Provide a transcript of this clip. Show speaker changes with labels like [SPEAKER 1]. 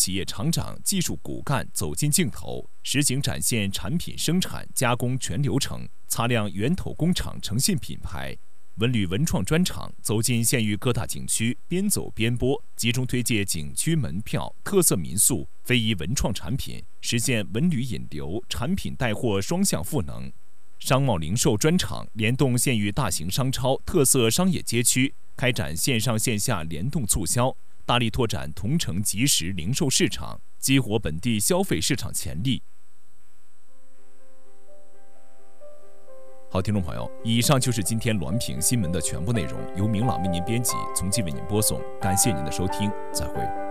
[SPEAKER 1] 企业厂长、技术骨干走进镜头，实景展现产品生产加工全流程，擦亮源头工厂诚信品牌。文旅文创专场走进县域各大景区，边走边播，集中推介景区门票、特色民宿、非遗文创产品，实现文旅引流、产品带货双向赋能。商贸零售专场联动县域大型商超、特色商业街区，开展线上线下联动促销，大力拓展同城即时零售市场，激活本地消费市场潜力。好，听众朋友，以上就是今天滦平新闻的全部内容，由明朗为您编辑，从期为您播送，感谢您的收听，再会。